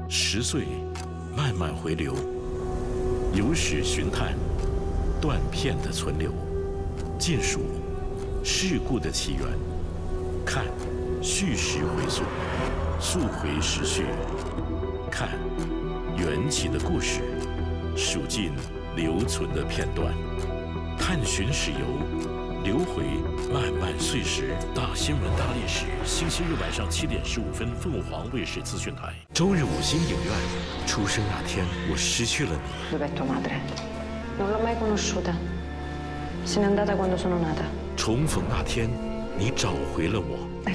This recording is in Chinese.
10岁，慢慢回流，有史寻探，断片的存留，尽数事故的起源，看叙事回溯，溯回时序，看缘起的故事，数尽留存的片段，探寻史游。流回漫漫岁时，大新闻大历史，星期日晚上7点15分，凤凰卫视资讯台。周日5星影院，出生那天，我失去了你。 Dov'è tua madre? Non l'ho mai conosciuta. Se n'è andata quando sono nata. 重逢那天，你找回了我。